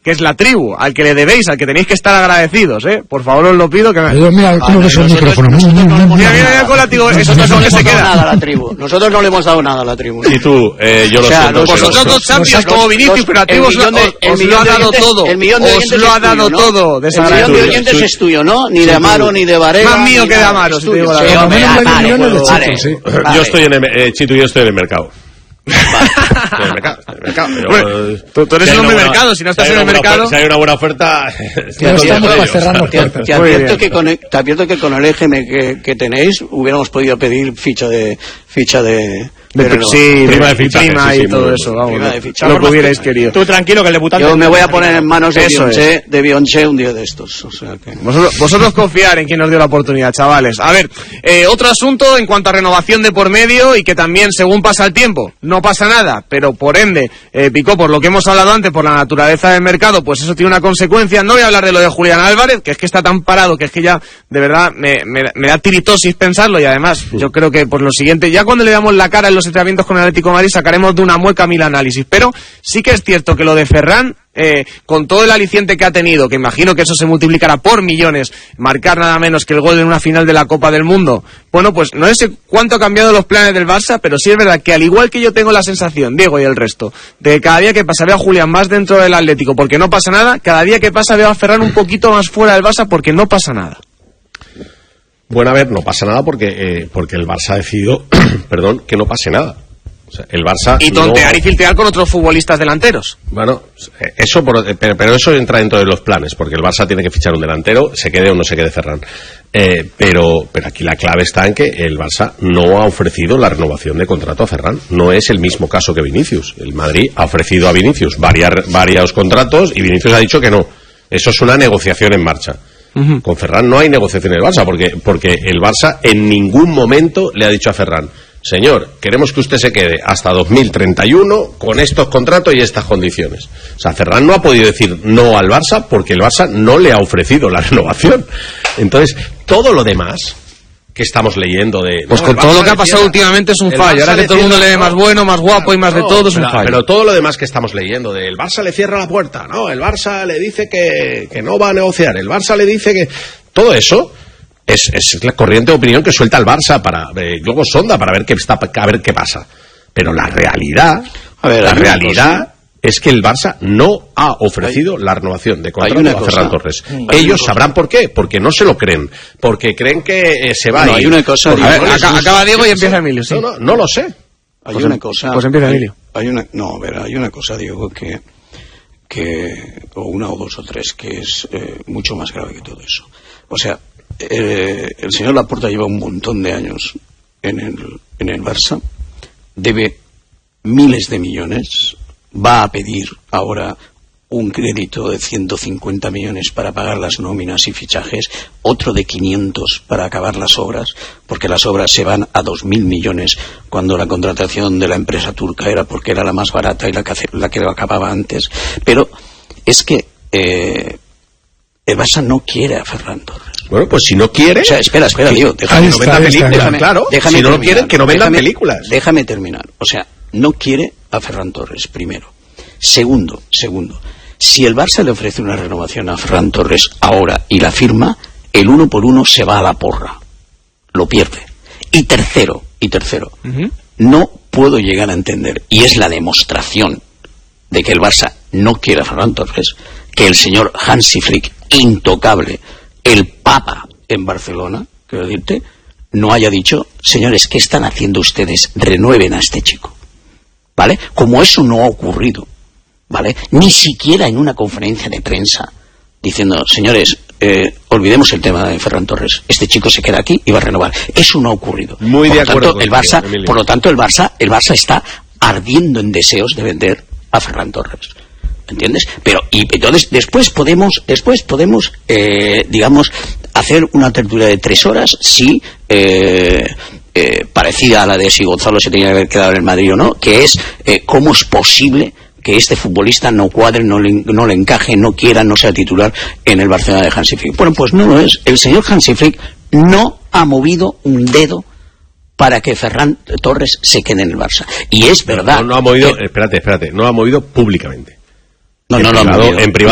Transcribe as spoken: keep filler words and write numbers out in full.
que es la tribu, al que le debéis, al que tenéis que estar agradecidos, ¿eh? Por favor, os lo pido. Que me... Pero mira, ¿cómo ves el micrófono? Mira, mira, mira, con látigo, eso es lo que se queda. Nada a la tribu. Nosotros no le hemos dado nada a la tribu. Y tú, eh, yo lo o sea, siento. Vosotros dos Champions como Vinicius, pero la tribu os lo ha dado todo. Os lo ha dado todo. El millón de oyentes es tuyo, ¿no? Ni de Amaro, ni de Varela. Más mío que de Amaro, si te digo la verdad. Yo estoy en el, eh, Chito, yo estoy en el mercado. Estoy en el mercado, estoy en el mercado, pero, bueno, tú, tú eres un hombre de mercado, si no estás en el mercado. Si hay una buena oferta, te advierto que con el, te advierto que con el E G M que, que tenéis hubiéramos podido pedir ficha de ficha de De, pero sí, prima de, de fichaje, prima sí, y sí, todo muy, eso, muy, vamos, prima de fichaje. lo que hubierais querido. Tú tranquilo que el debutante... Yo me voy a poner en manos de eso Beyoncé, es. de Beyoncé un día de estos. O sea que... vosotros, vosotros confiar en quien nos dio la oportunidad, chavales. A ver, eh, otro asunto en cuanto a renovación de por medio y que también según pasa el tiempo, no pasa nada, pero por ende, eh, Picó, por lo que hemos hablado antes, por la naturaleza del mercado, pues eso tiene una consecuencia. No voy a hablar de lo de Julián Álvarez, que es que está tan parado que es que ya, de verdad, me, me, me da tiritosis pensarlo y además, yo creo que por lo siguiente, ya cuando le damos la cara en los entrenamientos con el Atlético de Madrid, sacaremos de una mueca mil análisis, pero sí que es cierto que lo de Ferran, eh, con todo el aliciente que ha tenido, que imagino que eso se multiplicará por millones, marcar nada menos que el gol en una final de la Copa del Mundo, bueno, pues no sé cuánto ha cambiado los planes del Barça, pero sí es verdad que al igual que yo tengo la sensación, Diego y el resto, de que cada día que pasa veo a Julián más dentro del Atlético porque no pasa nada, cada día que pasa veo a Ferran un poquito más fuera del Barça porque no pasa nada. Bueno, a ver, no pasa nada porque, eh, porque el Barça ha decidido, perdón, que no pase nada. O sea, el Barça y tontear no... y filtrear con otros futbolistas delanteros. Bueno, eso por, pero, pero eso entra dentro de los planes, porque el Barça tiene que fichar un delantero, se quede o no se quede Ferran. Eh, pero, pero aquí la clave está en que el Barça no ha ofrecido la renovación de contrato a Ferran. No es el mismo caso que Vinicius. El Madrid ha ofrecido a Vinicius varias, varios contratos y Vinicius ha dicho que no. Eso es una negociación en marcha. Uh-huh. Con Ferran no hay negociación en el Barça, porque, porque el Barça en ningún momento le ha dicho a Ferran: señor, queremos que usted se quede hasta dos mil treinta y uno con estos contratos y estas condiciones. O sea, Ferran no ha podido decir no al Barça porque el Barça no le ha ofrecido la renovación. Entonces, todo lo demás que estamos leyendo de... Pues no, con todo lo que ha pasado últimamente es un fallo. Ahora que todo el mundo lee más bueno, más guapo y más de todo es un fallo. Pero todo lo demás que estamos leyendo de el Barça le cierra la puerta, no, el Barça le dice que, que no va a negociar, el Barça le dice que... Todo eso... Es, es la corriente de opinión que suelta el Barça para eh, globos sonda para ver qué está, a ver qué pasa. Pero la realidad, a ver, la realidad es que el Barça no ha ofrecido hay, la renovación de contrato a Ferran Torres. Ellos sabrán por qué, porque no se lo creen, porque creen que eh, se va no, a ir. Hay una cosa. A ver, acaba, acaba Diego y empieza Emilio. Sí. No, no, no lo sé. Hay pues una en, cosa. Pues empieza Emilio. Hay una, no, a ver, hay una cosa, Diego, que que o una o dos o tres que es eh, mucho más grave que todo eso. O sea. Eh, el señor Laporta lleva un montón de años en el, en el Barça, debe miles de millones, va a pedir ahora un crédito de ciento cincuenta millones para pagar las nóminas y fichajes, otro de quinientos para acabar las obras, porque las obras se van a dos mil millones cuando la contratación de la empresa turca era porque era la más barata y la que, hace, la que lo acababa antes. Pero es que eh, el Barça no quiere a Ferran Torres. Bueno, pues si no quiere... O sea, espera, espera, Diego. Déjame, que no venda películas, déjame, claro. Déjame si no terminar, lo quieren, que no vendan déjame, películas. Déjame terminar. O sea, no quiere a Ferran Torres, primero. Segundo, segundo. Si el Barça le ofrece una renovación a Ferran Torres ahora y la firma, el uno por uno se va a la porra. Lo pierde. Y tercero, y tercero. Uh-huh. No puedo llegar a entender, y es la demostración de que el Barça no quiere a Ferran Torres, que el señor Hansi Flick, intocable, el Papa en Barcelona, quiero decirte, no haya dicho: señores, ¿qué están haciendo ustedes? Renueven a este chico. ¿Vale? Como eso no ha ocurrido, ¿vale? Ni siquiera en una conferencia de prensa diciendo: señores, eh, olvidemos el tema de Ferran Torres, este chico se queda aquí y va a renovar. Eso no ha ocurrido. Muy por de lo acuerdo tanto, el contigo, Barça, Emilio. por lo tanto, el Barça, el Barça está ardiendo en deseos de vender a Ferran Torres. ¿Entiendes? Pero y entonces después podemos después podemos eh, digamos hacer una tertulia de tres horas si eh, eh, parecida a la de si Gonzalo se tenía que haber quedado en el Madrid o no, que es eh, cómo es posible que este futbolista no cuadre, no le, no le encaje, no quiera, no sea titular en el Barcelona de Hansi Flick. Bueno, pues no lo es. El señor Hansi Flick no ha movido un dedo para que Ferran Torres se quede en el Barça. Y es verdad. No, no ha movido, que, espérate, espérate, no ha movido públicamente. No, en no, privado, no, en privado